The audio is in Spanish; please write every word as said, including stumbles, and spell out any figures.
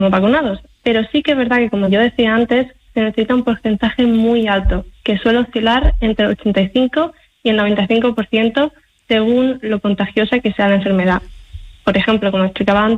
vacunados. Pero sí que es verdad que, como yo decía antes, se necesita un porcentaje muy alto, que suele oscilar entre el ochenta y cinco y el noventa y cinco por ciento según lo contagiosa que sea la enfermedad. Por ejemplo, como explicaba antes,